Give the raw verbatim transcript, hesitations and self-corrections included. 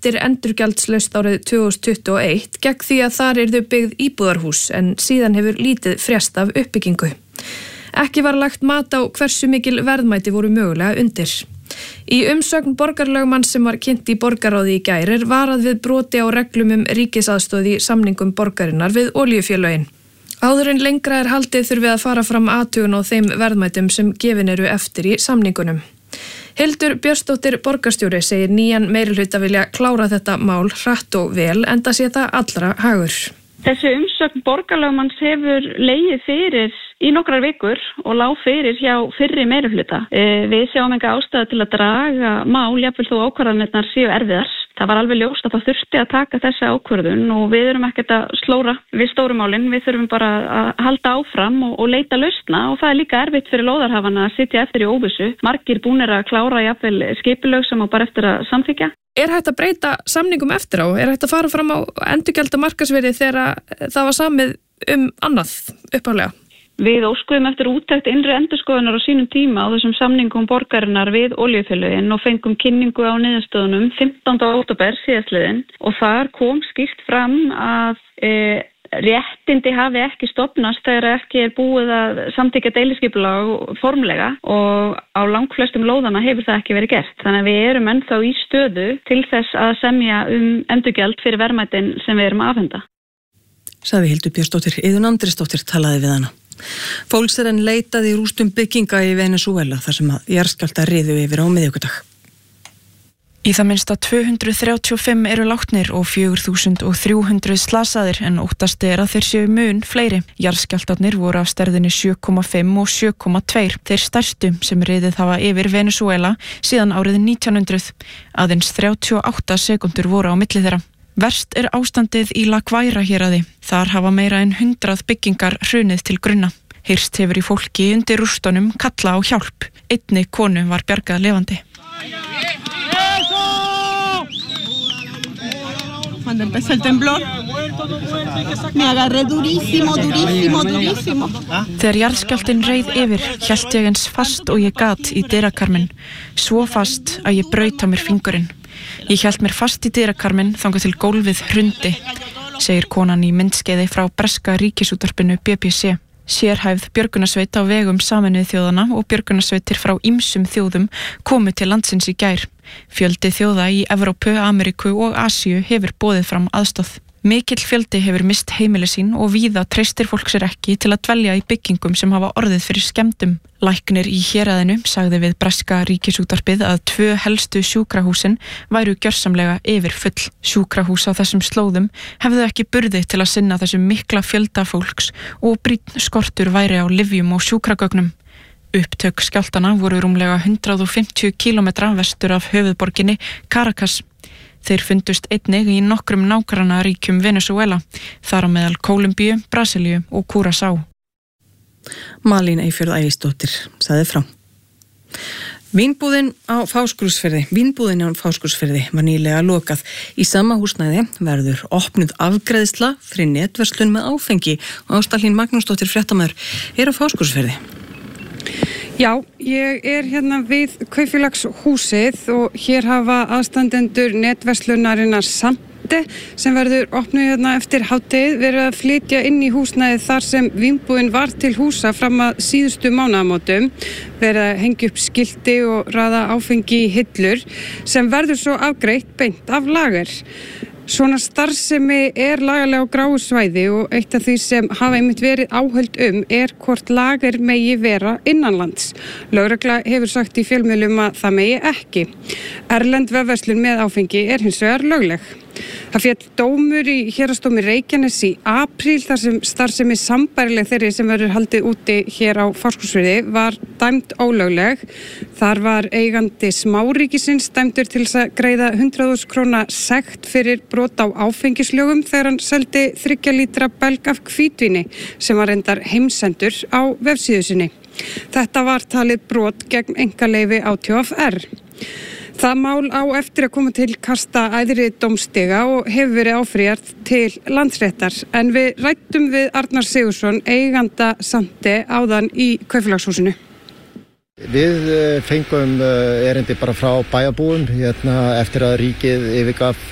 eftir endurgjaldslaust árið tvö þúsund tuttugu og eitt gegn því að þar yrðu byggð íbúðarhús en síðan hefur lítið frest af uppbyggingu. Ekki var lagt mat á hversu mikil verðmæti voru mögulega undir. Í umsögn borgarlögmanns sem var kynnt í borgarráði í gær er varað við broti á reglum um ríkisaðstoð í samningum borgarinnar við olíufélögin. Áður en lengra er haldið þurfi að fara fram athugun á þeim verðmætum sem gefin eru eftir í samningunum. Hildur Björnsdóttir borgarstjóri segir nýjan meirihluta vilja klára þetta mál hratt og vel enda sé það allra hagur. Þessi umsögn borgarlögmanns hefur legið fyrir í nokkrar vikur og lá fyrir hjá fyrri meirihluta. E, við sjáum enga ástæðu til að draga mál, jafnvel þó ákvarðanirnar séu erfiðar. Það var alveg ljóst að það þurfti að taka þessa ákvörðun og við erum ekkert að slóra við stórumálin. Við þurfum bara að halda áfram og, og leita lausna og það er líka erfitt fyrir lóðarhafana að sitja eftir í óvissu. Margir búnir að klára jafnvel skipulög sem á bara eftir að samþykkja. Er hægt að breyta samningum eftir á? Er hægt að fara fram á endurgjalda markaðsvirði þegar það var samið um annað upphaflega? Við óskuðum eftir úttekt innri endurskoðunar á sínum tíma á þessum samningum borgarinnar við olíufélögin og fengum kynningu á niðurstöðunum fimmtánda október síðastliðinn og þar kom skýrt fram að e, réttindi hafi ekki stofnast þegar ekki er búið að samþykkja deiliskipulag formlega og á langflestum lóðana hefur það ekki verið gert. Þannig að við erum ennþá í stöðu til þess að semja um endurgjald fyrir verðmætin sem við erum að afhenda. Sagði Hildur Björnsdóttir, Iðunn Andrésdóttir talaði við hana. Fólks er enn leitað í rústum bygginga í Venesúela þar sem að jarðskjálftar riðu yfir á miðvikudag. Í það minnsta tvö hundruð þrjátíu og fimm eru látnir og fjögur þúsund þrjú hundruð slasaðir en óttast er að þeir séu mun fleiri. Jarðskjálftarnir voru af stærðinni sjö komma fimm og sjö komma tvö, þeir stærstu sem riðið hafa yfir Venesúela síðan árið nítján hundruð. Aðeins þrjátíu og átta sekúndur voru á milli þeirra. Verst er ástandið í La Guaira héraði. Þar hafa meira en hundrað byggingar hrunið til grunna. Heyrst hefur í fólki undir rústunum kalla á hjálp. Einni konu var bjargað lifandi. Cuando empezó el temblor, me agarré durísimo, durísimo, durísimo. Þegar jarðskjálftinn reið yfir, hélt ég eins fast og ég gat í dyrakarminn. Svo fast að ég braut á mér fingurinn. Ég hélt mér fast í dyrakarminn þangað til gólfið hrundi, segir konan í myndskeiði frá breska ríkisútvarpinu B B C. Sérhæfð björgunarsveit á vegum Sameinuðu þjóðanna og björgunarsveitir frá ýmsum þjóðum komu til landsins í gær. Fjöldi þjóða í Evrópu, Ameríku og Asíu hefur boðið fram aðstoð. Mikill fjöldi hefur mist heimili sín og víða treystir fólk sér ekki til að dvelja í byggingum sem hafa orðið fyrir skemmdum. Læknir í héraðinu sagði við breska ríkisútvarpið að tvö helstu sjúkrahúsin væru gjörsamlega yfir full. Sjúkrahús á þessum slóðum hefðu ekki burði til að sinna þessum mikla fjölda fólks og brýnn skortur væri á lyfjum og sjúkragögnum. Upptök skjálftana voru rúmlega hundrað og fimmtíu kílómetra vestur af höfuðborginni Caracas. Þeir fundust einnig í nokkrum nágrannaríkjum Venesúela, þar á meðal Kólumbíu, Brasilíu og Curaçá. Malín Eyfjörð Ægisdóttir sagði frá. Vínbúðin á Fáskrúðsfirði, Vínbúðin á Fáskrúðsfirði var nýlega lokað. Í sama húsnæði verður opnuð afgreiðsla fyrir netverslun með áfengi og Ásta Hlín Magnúsdóttir fréttamaður er á Fáskrúðsfirði. Já, ég er hérna við Kaupfélagshúsið og hér hafa aðstandendur netverslunarinnar Sante sem verður opnuð hérna eftir hádegið verið að flytja inn í húsnæðið þar sem Vínbúðin var til húsa fram að síðustu mánaðamótum, verið að hengja upp skilti og raða áfengi í hillur sem verður svo afgreitt beint af lager. Svona starfsemi er lagalega á gráu svæði og eitt af því sem hafa einmitt verið áhöld um er hvort lager megi vera innanlands. Lögregla hefur sagt í fjölmiðlum að það megi ekki. Erlend vefverslun með áfengi er hins vegar lögleg. Það féll dómur í héraðsdómi Reykjaness í apríl þar sem starfsemi sambærileg þeirri sem verður haldið úti hér á Fáskrúðsfirði var dæmd ólögleg. Þar var eigandi smáríkisins dæmdur til þess að greiða hundrað þúsund króna sekt fyrir brot á áfengislögum þegar hann seldi þriggja lítra belg af hvítvíni sem var reyndar heimsendur á vefsíðu sinni. Þetta var talið brot gegn einkaleyfi á T V R. Það mál á eftir að koma til kasta æðri dómstiga og hefur verið áfrýjað til Landsréttar. En við ræddum við Arnar Sigurðsson, eiganda Sante, áðan í Kaupfélagshúsinu. Við fengum erindi bara frá bæjarbúum hérna, eftir að ríkið yfirgaf